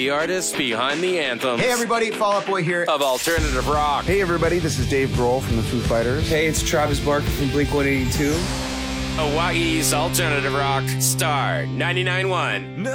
the artists behind the anthems. Hey everybody, Fall Out Boy here. Of alternative rock. Hey everybody, this is Dave Grohl from the Foo Fighters. Hey, it's Travis Barker from Blink-182. Hawaii's alternative rock, Star 99.1.